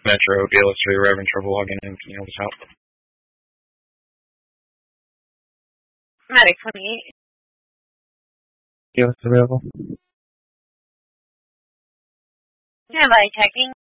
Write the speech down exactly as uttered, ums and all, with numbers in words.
Metro, B L S three, we're having trouble logging in. Can you help us out? Medic twenty-eight. B L S available? Stand by, checking.